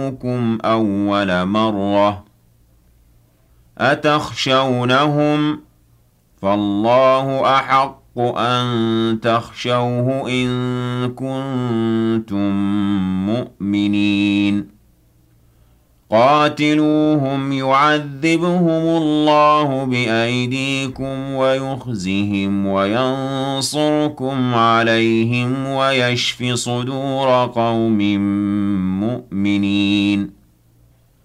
جاءوكم أول مرة أتخشونهم فالله أحق أن تخشوه إن كنتم مؤمنين قاتلوهم يعذبهم الله بأيديكم ويخزهم وينصركم عليهم ويشف صدور قوم مؤمنين